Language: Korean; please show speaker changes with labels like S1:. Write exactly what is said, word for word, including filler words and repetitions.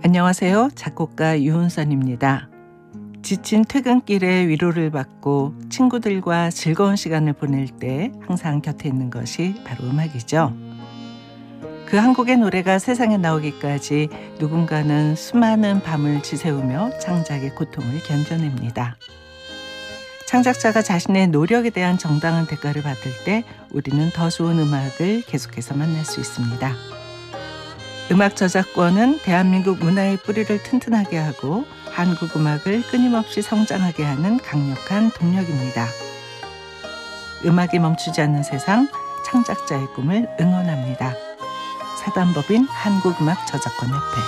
S1: 안녕하세요. 작곡가 유은선입니다. 지친 퇴근길에 위로를 받고 친구들과 즐거운 시간을 보낼 때 항상 곁에 있는 것이 바로 음악이죠. 그 한 곡의 노래가 세상에 나오기까지 누군가는 수많은 밤을 지새우며 창작의 고통을 견뎌냅니다. 창작자가 자신의 노력에 대한 정당한 대가를 받을 때 우리는 더 좋은 음악을 계속해서 만날 수 있습니다. 음악 저작권은 대한민국 문화의 뿌리를 튼튼하게 하고 한국 음악을 끊임없이 성장하게 하는 강력한 동력입니다. 음악이 멈추지 않는 세상, 창작자의 꿈을 응원합니다. 사단법인 한국음악 저작권 협회.